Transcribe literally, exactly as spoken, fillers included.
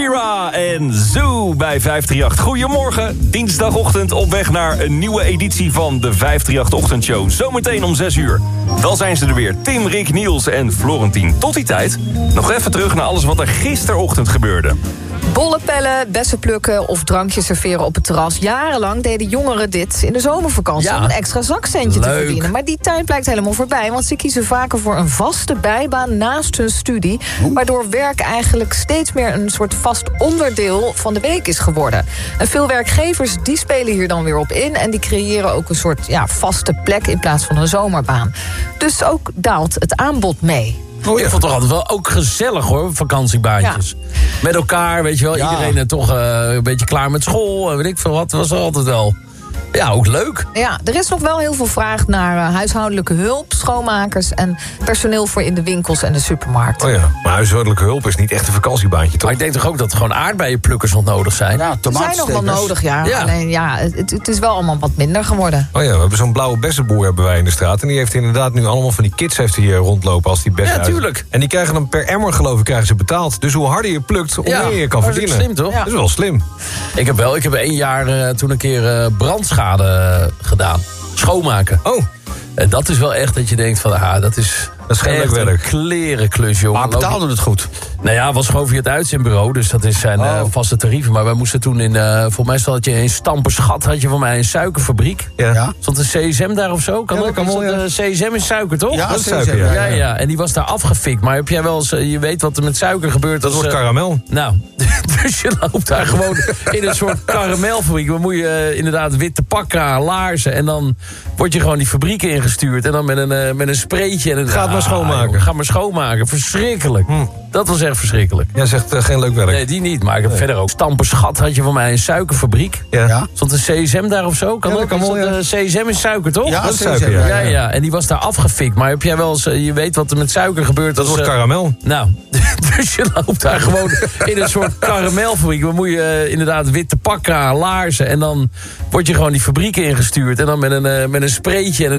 Shakira en Zoo bij vijf drie acht. Goedemorgen, dinsdagochtend op weg naar een nieuwe editie van de vijf drie acht Ochtendshow. Zometeen om zes uur. Wel zijn ze er weer, Tim, Rick, Niels en Florentien. Tot die tijd, nog even terug naar alles wat er gisterochtend gebeurde. Bollen pellen, bessen plukken of drankjes serveren op het terras. Jarenlang deden jongeren dit in de zomervakantie... Ja. om een extra zakcentje Leuk. te verdienen. Maar die tijd blijkt helemaal voorbij... want ze kiezen vaker voor een vaste bijbaan naast hun studie... waardoor werk eigenlijk steeds meer een soort vast onderdeel van de week is geworden. En veel werkgevers die spelen hier dan weer op in... en die creëren ook een soort ja, vaste plek in plaats van een zomerbaan. Dus ook daalt het aanbod mee. Oh, ja. Ik vond het toch altijd wel ook gezellig hoor, vakantiebaantjes. Ja. Met elkaar, weet je wel. Ja. Iedereen er toch uh, een beetje klaar met school. En weet ik veel wat, was er altijd wel... Ja, ook leuk. Ja, er is nog wel heel veel vraag naar uh, huishoudelijke hulp, schoonmakers... en personeel voor in de winkels en de supermarkt. Oh ja, maar huishoudelijke hulp is niet echt een vakantiebaantje, toch? Maar ik denk toch ook dat er gewoon aardbeienplukkers nog nodig zijn? Ja, Ze zijn nog wel nodig, ja. ja. Alleen ja, het, het is wel allemaal wat minder geworden. Oh ja, we hebben zo'n blauwe bessenboer hebben wij in de straat... en die heeft inderdaad nu allemaal van die kids heeft hier rondlopen als die bessen Ja, uit. tuurlijk. En die krijgen dan per emmer, geloof ik, krijgen ze betaald. Dus hoe harder je plukt, hoe Ja, meer je kan dat is verdienen. slim, toch? Ja. Dat is wel slim. Ik heb wel, ik heb één jaar uh, toen een keer uh, brandschade uh, gedaan. Schoonmaken. Oh. En dat is wel echt dat je denkt van, ah, dat is... Dat is geen leuk werk. Een klerenklus, jongen. Maar betaalde het goed? Nou ja, het was gewoon via het uitzendbureau, dus dat is zijn oh. uh, vaste tarieven. Maar wij moesten toen in, uh, volgens mij had je in Stamperschat, had je van mij een suikerfabriek. Ja. Ja. Stond een C S M daar of zo? Kan Ja, dat? dat kan wel, ja. C S M is suiker, toch? Ja, dat is C S M, suiker, ja. Ja, ja, en die was daar afgefikt. Maar heb jij wel eens, uh, je weet wat er met suiker gebeurt. Dat als, wordt uh, karamel. Nou, dus je loopt daar gewoon in een soort karamelfabriek. Dan moet je uh, inderdaad witte pakken aan, laarzen. En dan word je gewoon die fabrieken ingestuurd. En dan met een, uh, met een spreetje. En een, Gaat maar ah, schoonmaken. Joh, ga maar schoonmaken. Verschrikkelijk. Hm. Dat was echt verschrikkelijk. Jij zegt uh, geen leuk werk. Nee, die niet. Maar ik heb Nee. verder ook Stamperschat had je van mij een suikerfabriek. Ja. Ja. Stond een C S M daar of zo? Kan Ja, dat? dat kan wel, ja. Stond, uh, C S M is suiker, toch? Ja, Dat is C S M, suiker, ja. Ja, ja, en die was daar afgefikt. Maar heb jij wel eens, uh, je weet wat er met suiker gebeurt. Dat als, wordt uh, karamel. Nou, dus je loopt daar gewoon in een soort karamelfabriek. Dan moet je uh, inderdaad witte pakken aan, laarzen. En dan word je gewoon die fabrieken ingestuurd. En dan met een, uh, met een spreetje. En